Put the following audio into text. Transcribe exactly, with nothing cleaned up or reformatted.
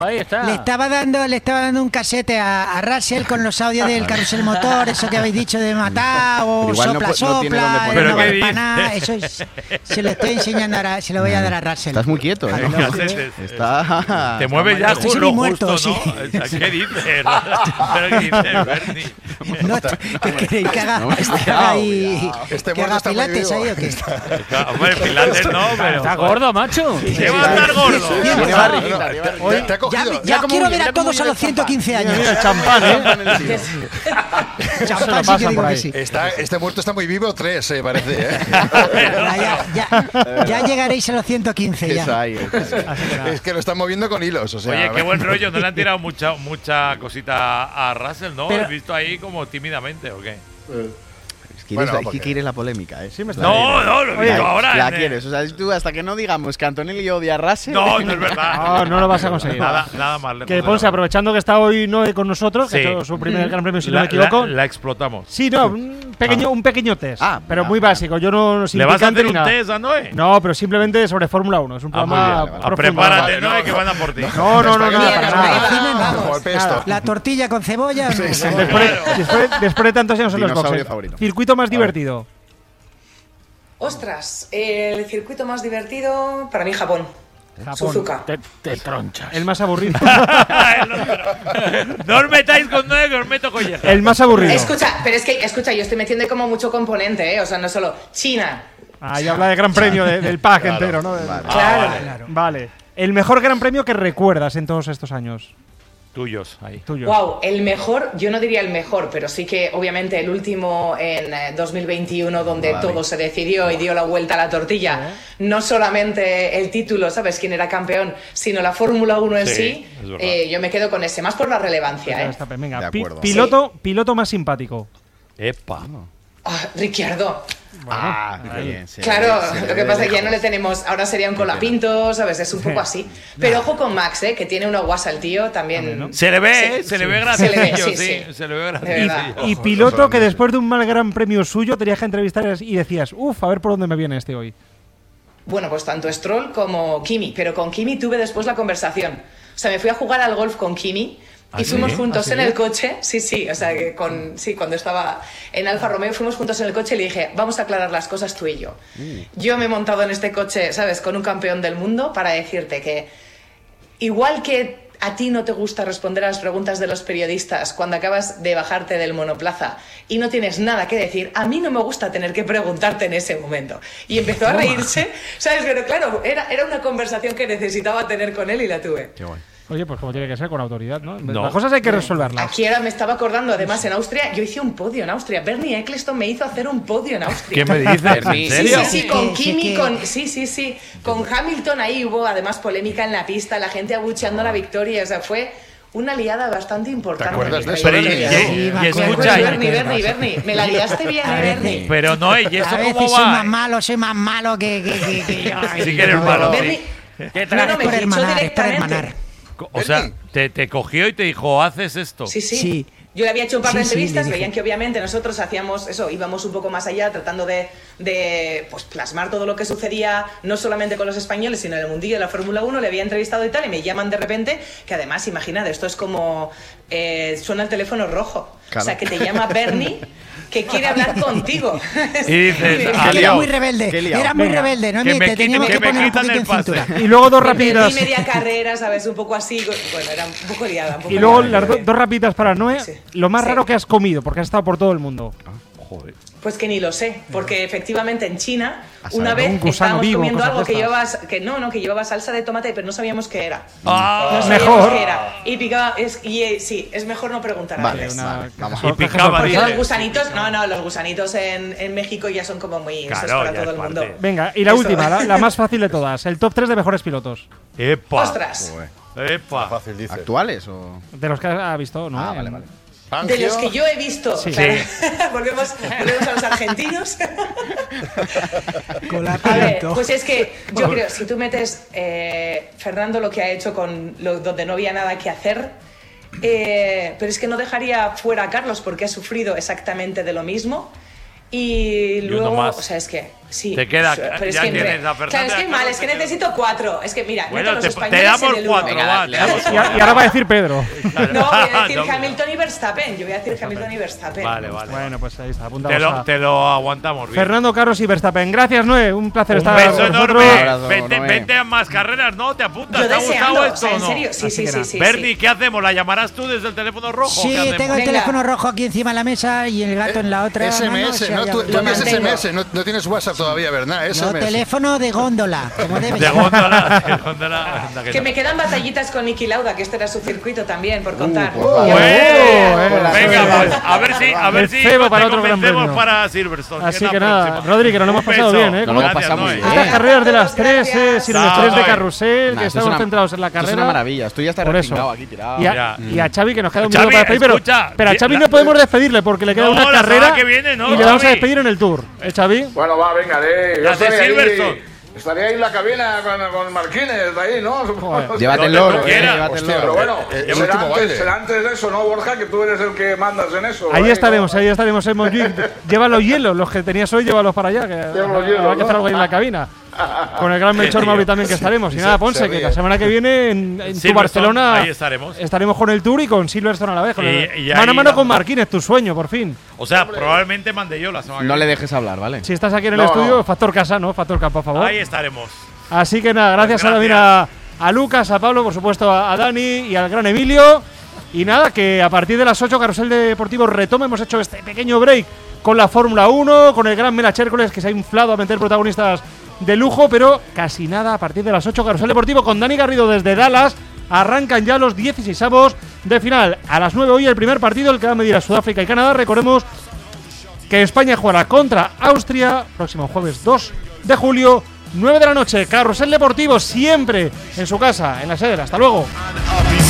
Ahí está. Le estaba dando, le estaba dando un casete a, a Russell con los audios del carrusel motor, eso que habéis dicho de matar, o sopla, no, sopla, no no, ¿Pero no qué vale para nada. Eso es, se lo estoy enseñando ahora, se lo voy a dar a Russell. Estás muy quieto, ¿eh? No, casetes, está... Te mueves ya Estoy justo, muerto, justo, sí. ¿no? ¿Qué dices? ¿Pero qué dices, Bernie? No, ¿qué queréis que haga, No, que haga ahí, Este que muerto haga está muy pilates vivo. ahí o qué? Hombre, Pilates no, pero... Está gordo, macho. ¿Qué va a estar gordo? Tiene barriguita, No, tiene te, barriguita. te ha Ya, cogido. ya como quiero huye, ver a mira cómo todos a huye los ciento quince años. Mira, el champán, ¿eh? Champán sí pasan que digo por que ahí. sí. Está, este muerto está muy vivo, tres, eh, parece. ¿eh? Ya, ya, ya, ya llegaréis a los ciento quince ya. Eso ahí, eso ahí. Es que lo están moviendo con hilos. O sea, Oye, qué buen rollo. ¿No le han tirado mucha, mucha cosita a Russell, no? Pero- ¿He visto ahí como tímidamente o qué? Quieres, Bueno, la- porque- quieres la polémica, ¿eh? Sí, me está No, no, lo he visto La, ahora. la en- quieres. O sea, si tú hasta que no digamos que Antonelli odia a Russell... No, no es verdad. No, no lo vas a conseguir. Nada, nada más lejos Que de Ponce, la- aprovechando que está hoy Noé con nosotros, que Sí. ha hecho su primer Gran Premio, si la, no me equivoco. La, la explotamos. Sí, no, un pequeño, un pequeño test. Ah, pero ah, muy ah. básico. Yo no sin ¿Le vas a picante hacer ni un nada. test a Noé? No, pero simplemente sobre Fórmula uno. Es un Ah, muy programa bien. Ah, profundo. prepárate, Vale, Noé, no. que van a por ti. No, no, no, no, Español, para no, nada. Encima nada. Como el pesto. La tortilla con cebolla. no. Después, después, después de tantos años en los Dinosaurio boxes. favorito. Circuito más divertido. Ostras, el circuito más divertido para mí Japón. Suzuka. Te, te tronchas. El más aburrido. No os metáis con Noé, que os meto colleja. El más aburrido. Escucha, pero es que, escucha, yo estoy metiendo como mucho componente, ¿eh? O sea, no solo China. Ahí habla de Gran Premio de- del pack entero, ¿no? Vale. Claro. vale. Vale. El mejor Gran Premio que recuerdas en todos estos años. Tuyos, ahí. Tuyo. Wow, el mejor, yo no diría el mejor, pero sí que obviamente el último en eh, dos mil veintiuno donde Vale. todo se decidió y dio la vuelta a la tortilla. No solamente el título, ¿sabes? Quién era campeón, sino la Fórmula uno en Sí, sí. es verdad. eh, yo me quedo con ese, más por la relevancia, Ya ¿eh? está, venga, De pi- acuerdo. piloto, piloto más simpático. Epa. Ah, Ricciardo. Ah, qué bien. se Claro, ve- se lo ve que pasa es que ya lejos. no le tenemos, ahora sería un colapinto, ¿sabes? Es un poco así. Pero ojo con Max, ¿eh? Que tiene una guasa el tío, también. Se le ve, Sí, ¿eh? Se le sí. ve Se graciosillo, le ve, sí, sí. sí. Se le ve De graciosillo. verdad. Y Ojo, piloto solamente. que después de un mal Gran Premio suyo tenías que entrevistar y decías, uff, a ver por dónde me viene este hoy. Bueno, pues tanto Stroll como Kimi, pero con Kimi tuve después la conversación. O sea, me fui a jugar al golf con Kimi y ¿Ah, fuimos sí? juntos ¿Ah, sí? en el coche. Sí, sí, o sea, que con, sí, cuando estaba en Alfa Romeo fuimos juntos en el coche y le dije, vamos a aclarar las cosas tú y yo. Yo me he montado en este coche, ¿sabes? Con un campeón del mundo para decirte que igual que a ti no te gusta responder a las preguntas de los periodistas cuando acabas de bajarte del monoplaza y no tienes nada que decir, a mí no me gusta tener que preguntarte en ese momento. Y empezó a reírse, ¿sabes? Pero claro, era, era una conversación que necesitaba tener con él y la tuve. Qué guay. Oye, pues como tiene que ser, con autoridad, ¿no? No. Las cosas hay que resolverlas. Aquí ahora me estaba acordando, además en Austria, yo hice un podio en Austria. Bernie Eccleston me hizo hacer un podio en Austria. ¿Qué me dices? Bernie. ¿En Sí, serio? sí, sí, con Sí, Kimi, que- con, sí, sí, sí, con Hamilton ahí hubo además polémica en la pista, la gente abucheando la victoria, o sea, fue una liada bastante importante. ¿Te acuerdas de eso, Pero y, Bernie? y- Sí, me y acuerdo. escucha, y- Bernie, Bernie, Bernie, me la liaste bien, A eh, veces. Bernie. pero no, ¿y eso A cómo veces soy más va? malo, soy más malo que, que, que, que yo. Sí que eres No, malo, Bernie, ¿Qué no, no, me por fichó hermanar, es por directamente. hermanar. O sea, te, te cogió y te dijo, haces esto. Sí, sí, Sí. Yo le había hecho un par de Sí, sí, entrevistas, le dije. veían que obviamente nosotros hacíamos eso, íbamos un poco más allá, tratando de, de pues, plasmar todo lo que sucedía, no solamente con los españoles, sino en el mundillo de la Fórmula uno, le había entrevistado y tal, y me llaman de repente, que además, imagínate, esto es como, eh, suena el teléfono rojo, Claro. o sea, que te llama Bernie, que quiere hablar contigo. Y dices, Sí, ah, Era liado. muy rebelde, Qué liado. era muy Venga, rebelde, ¿no? que me Te teníamos quiten- que que me poner un quitan poquito el en pase. cintura. Y luego dos Perdí rapiditas. media carrera, ¿sabes? Un poco así, bueno, era un poco liada. Un poco Y luego liada. las do- dos rapiditas para Noé. Sí. Lo más Sí. raro que has comido, porque has estado por todo el mundo. Joder. Pues que ni lo sé, porque efectivamente en China A una saber, vez un gusano estábamos vivo, comiendo cosas algo de que estas. llevaba, que no, no, que llevaba salsa de tomate, pero no sabíamos qué era. Ah, No sabíamos mejor. qué era. Y picaba, es, y eh, sí, es mejor no preguntar Vale, antes. Una- vale, vamos. Y picaba, Porque dice. los gusanitos, no, no, los gusanitos en, en México ya son como muy, eso es Claro, para ya todo es el mundo. parte. Venga, y la Eso. última, la, la más fácil de todas. El top tres de mejores pilotos. Epa. Ostras, Joder. Epa. Fácil, dice. ¿Actuales o...? De los que ha visto, ¿no? Ah, vale, vale. de los que yo he visto, Sí. claro. volvemos, volvemos a los argentinos. Con la A ver, pinto. pues es que yo creo, si tú metes eh, Fernando lo que ha hecho con lo, donde no había nada que hacer, eh, pero es que no dejaría fuera a Carlos porque ha sufrido exactamente de lo mismo. Y uno luego, más. o sea, es que Sí, Te queda, pero es ya que tienes entre- la Fernanda, Claro, es que claro, mal, es que te queda. necesito cuatro. Es que mira, Bueno, meto los te, españoles te damos en el uno. cuatro, Venga, va, le te damos damos Y, a- y ahora va a decir Pedro. No, voy a decir Doble. Hamilton y Verstappen. Yo voy a decir Hamilton y Verstappen. Vale, vale. Bueno, pues ahí está, Te apuntamos lo, a te lo aguantamos bien. Fernando, Carlos y Verstappen. Gracias, Noé. Un placer Un estar beso con enorme. vosotros. abrazo, Vente, Noé. vente a más carreras, ¿no? ¿Te apuntas? Yo ¿Te ha deseando, gustado o esto sea, o en no? serio, sí, Así sí, que sí, nada. sí. Bernie, sí. ¿qué hacemos? ¿La llamarás tú desde el teléfono rojo? Sí, ¿Qué hacemos? tengo el Venga. teléfono rojo aquí encima de la mesa y el gato en la otra. S M mano, S, o sea, ¿no? ya- Tú, lo tú envías mantengo. S M S, no, no tienes WhatsApp todavía, ¿verdad? No, S M S. teléfono de góndola, como debe De ser. góndola, de góndola. anda que Que no. me quedan batallitas con Niki Lauda, que este era su circuito también, por contar. pues Oh, Bueno, eh, venga, eh, pues, a ver si, a ver el si cebo te para otro gran convencemos premio. para Silverstone. Así es la que nada, próxima. Rodri, que nos lo hemos Un pasado beso. bien, ¿eh? Nos lo hemos Gracias, pasado muy Noé. bien. Estas carreras de las Gracias. tres, sin el No, estrés de Noé. carrusel, Nah, que esto es estamos una- centrados en la Esto es carrera. una maravilla. Estoy ya está Por eso. refinado aquí tirado. Y a, Ya. y a Xavi, que nos queda un Xavi, minuto para despedir, pero, escucha, pero a Xavi la- no podemos despedirle porque le queda No, una la carrera semana que viene, ¿no, y le vamos a Xavi? despedir en el Tour. ¿Eh, Xavi? Bueno, va, venga, de, yo Las de estaré Silverstone. ahí, estaría ahí en la cabina con, con Marquines, ahí, ¿no? Joder. Llévate el Donde tú loro, eh, quieras. llévate el Hostia, loro. Pero bueno, Eh, el será, último antes, baile. será antes de eso, ¿no, Borja? Que tú eres el que mandas en eso. Ahí ¿eh? estaremos, ¿no? ahí estaremos en Montjuic. Lleva los hielos, los que tenías hoy, llévalos para allá. Que Llevo los hielos, habrá que hacer ¿no? algo ahí en la cabina. Con el gran Melchor Mauri también que estaremos. Y se- nada, se Ponce, que ríe. la semana que viene en, en tu Silverstone, Barcelona ahí estaremos. estaremos con el Tour y con Silverstone a la vez. Con Y- el- y mano a ahí mano con vamos. Marquínez, tu sueño, por fin. O sea, probablemente mande yo la semana que No le viene. dejes hablar, ¿vale? Si estás aquí en el No, estudio, no. factor casa, ¿no? Factor K, por favor. Ahí estaremos. Así que nada, gracias, Pues a, también a, a Lucas, a Pablo, por supuesto a, a Dani y al gran Emilio. Y nada, que a partir de las ocho Carrusel Deportivo retoma. Hemos hecho este pequeño break con la Fórmula uno, con el gran Mela Chércoles, que se ha inflado a meter protagonistas de lujo, pero casi nada a partir de las ocho Carrusel Deportivo con Dani Garrido desde Dallas. Arrancan ya los dieciseisavos de final. A las nueve hoy el primer partido, el que va a medir a Sudáfrica y Canadá. Recordemos que España jugará contra Austria próximo jueves dos de julio, nueve de la noche. Carrusel Deportivo siempre en su casa, en la sede. Hasta luego. I'll be